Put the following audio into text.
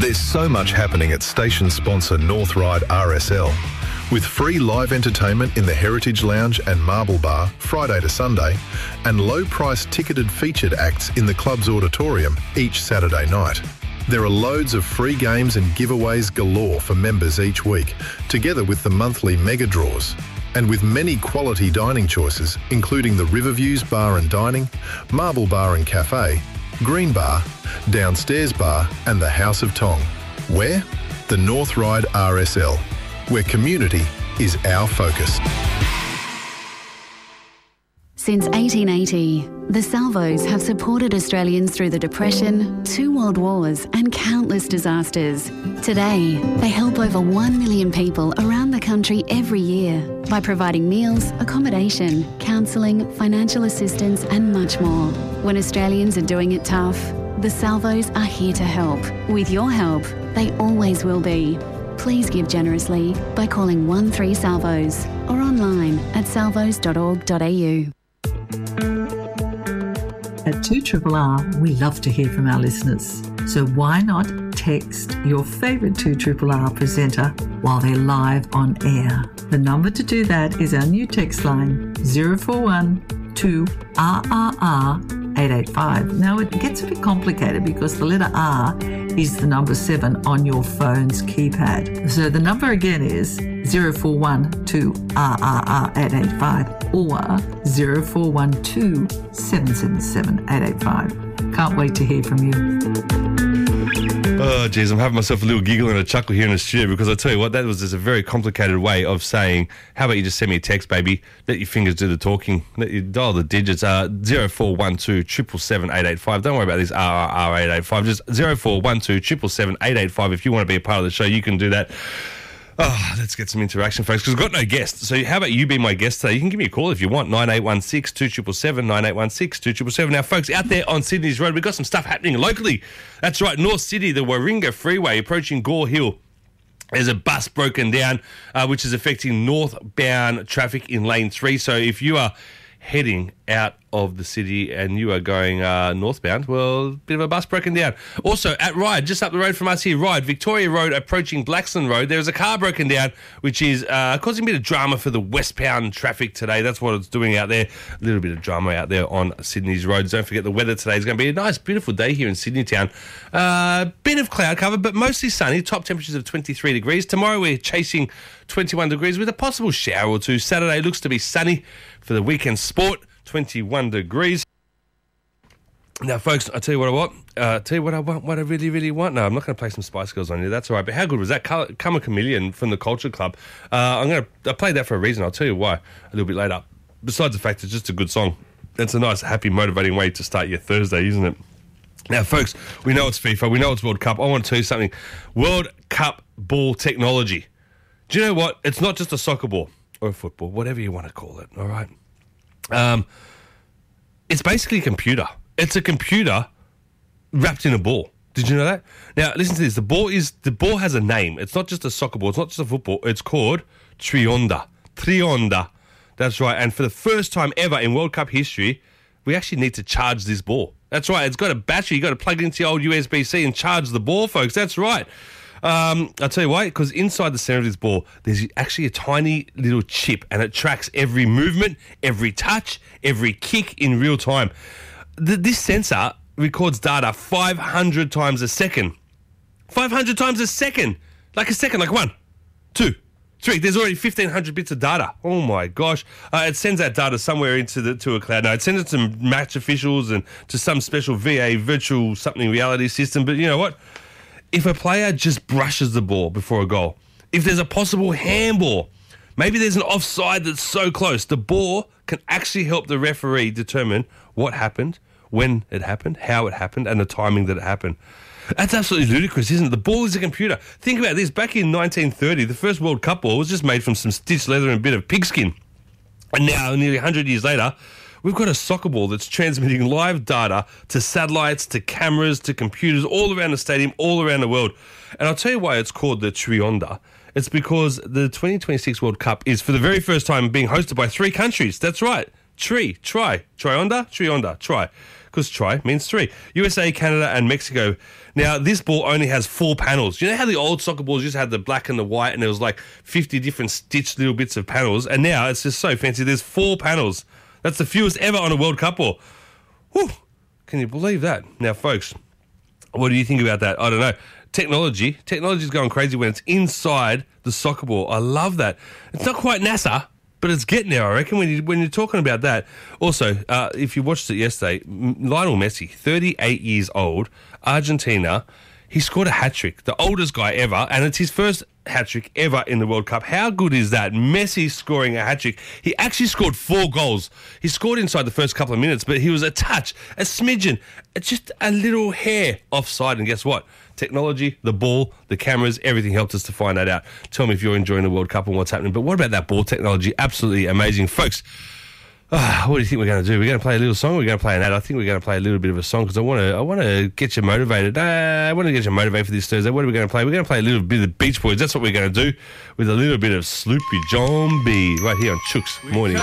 There's so much happening at station sponsor North Ryde RSL. With free live entertainment in the Heritage Lounge and Marble Bar Friday to Sunday, and low-price ticketed featured acts in the club's auditorium each Saturday night. There are loads of free games and giveaways galore for members each week, together with the monthly mega draws. And with many quality dining choices, including the Riverviews Bar and Dining, Marble Bar and Cafe, Green Bar, Downstairs Bar and the House of Tong. Where? The North Ryde RSL, where community is our focus. Since 1880, the Salvos have supported Australians through the Depression, 2 World Wars and countless disasters. Today, they help over 1 million people around the country every year by providing meals, accommodation, counselling, financial assistance and much more. When Australians are doing it tough, the Salvos are here to help. With your help, they always will be. Please give generously by calling 13-SALVOS or online at salvos.org.au. At 2RRR, we love to hear from our listeners. So why not text your favourite 2RRR presenter while they're live on air? The number to do that is our new text line 041 2RRR 885. Now, it gets a bit complicated because the letter R is the number 7 on your phone's keypad. So the number again is 0412 RRR 885 or 0412 777 885. Can't wait to hear from you. Oh, geez, I'm having myself a little giggle and a chuckle here in the studio because I tell you what, that was just a very complicated way of saying, how about you just send me a text, baby? Let your fingers do the talking. Let you dial the digits. 0412 777 885. Don't worry about this RRR 885. Just 0412 777 885. If you want to be a part of the show, you can do that. Oh, let's get some interaction, folks, because we've got no guests. So how about you be my guest today? You can give me a call if you want, 9816 2777, 9816 2777. Now, folks, out there on Sydney's Road, we've got some stuff happening locally. That's right, North City, the Warringah Freeway approaching Gore Hill. There's a bus broken down, which is affecting northbound traffic in lane 3. So if you are heading out of the city and you are going northbound, well, a bit of a bus broken down. Also, at Ryde, just up the road from us here, Ryde, Victoria Road approaching Blaxland Road, there's a car broken down, which is causing a bit of drama for the westbound traffic today. That's what it's doing out there. A little bit of drama out there on Sydney's roads. Don't forget the weather today is going to be a nice, beautiful day here in Sydney town. Bit of cloud cover, but mostly sunny. Top temperatures of 23 degrees. Tomorrow we're chasing 21 degrees with a possible shower or two. Saturday looks to be sunny for the weekend sport. 21 degrees. Now, folks, I'll tell you what I want. What I really, really want. No, I'm not going to play some Spice Girls on you. That's all right. But how good was that? Come a Chameleon from the Culture Club. I played that for a reason. I'll tell you why a little bit later. Besides the fact it's just a good song. It's a nice, happy, motivating way to start your Thursday, isn't it? Now, folks, we know it's FIFA. We know it's World Cup. I want to tell you something. World Cup ball technology. Do you know what? It's not just a soccer ball or a football, whatever you want to call it, all right? It's basically a computer. It's a computer wrapped in a ball. Did you know that? Now, listen to this. The ball has a name. It's not just a soccer ball. It's not just a football. It's called Trionda. Trionda. That's right. And for the first time ever in World Cup history, we actually need to charge this ball. That's right. It's got a battery. You've got to plug it into your old USB-C and charge the ball, folks. That's right. I'll tell you why, because inside the center of this ball, there's actually a tiny little chip, and it tracks every movement, every touch, every kick in real time. This sensor records data 500 times a second. 500 times a second. Like 1, 2, 3. There's already 1,500 bits of data. Oh, my gosh. It sends that data somewhere to a cloud. Now, it sends it to match officials and to some special VA, virtual something reality system. But you know what? If a player just brushes the ball before a goal, if there's a possible handball, maybe there's an offside that's so close, the ball can actually help the referee determine what happened, when it happened, how it happened, and the timing that it happened. That's absolutely ludicrous, isn't it? The ball is a computer. Think about this. Back in 1930, the first World Cup ball was just made from some stitched leather and a bit of pigskin. And now, nearly 100 years later, we've got a soccer ball that's transmitting live data to satellites, to cameras, to computers all around the stadium, all around the world. And I'll tell you why it's called the Trionda. It's because the 2026 World Cup is, for the very first time, being hosted by 3 countries. That's right. Try. Because try means three. USA, Canada, and Mexico. Now, this ball only has 4 panels. You know how the old soccer balls just had the black and the white, and there was like 50 different stitched little bits of panels, and now it's just so fancy. There's 4 panels. That's the fewest ever on a World Cup ball. Whew. Can you believe that? Now, folks, what do you think about that? I don't know. Technology's going crazy when it's inside the soccer ball. I love that. It's not quite NASA, but it's getting there, I reckon, when you're talking about that. Also, if you watched it yesterday, Lionel Messi, 38 years old, Argentina, he scored a hat-trick, the oldest guy ever, and it's his first hat-trick ever in the World Cup. How good is that? Messi scoring a hat-trick. He actually scored 4 goals. He scored inside the first couple of minutes, but he was a touch, a smidgen, just a little hair offside, and guess what? Technology, the ball, the cameras, everything helped us to find that out. Tell me if you're enjoying the World Cup and what's happening. But what about that ball technology? Absolutely amazing. Folks, what do you think we're going to do? We're going to play a little song or we're going to play an ad? I think we're going to play a little bit of a song because I want to get you motivated. I want to get you motivated for this Thursday. What are we going to play? We're going to play a little bit of the Beach Boys. That's what we're going to do with a little bit of Sloopy John B right here on Chooks Morning.